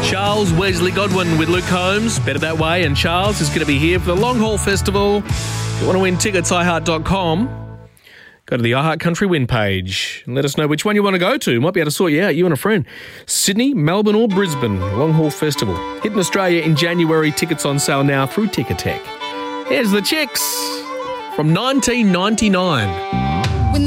Charles Wesley Godwin with Luke Holmes. Better that way. And Charles is going to be here for the Long Haul Festival. If you want to win tickets, iHeart.com. Go to the iHeart Country Win page and let us know which one you want to go to. Might be able to sort you out, you and a friend. Sydney, Melbourne or Brisbane, Long Haul Festival. Hitting Australia in January. Tickets on sale now through Ticketek. Here's the Chicks from 1999.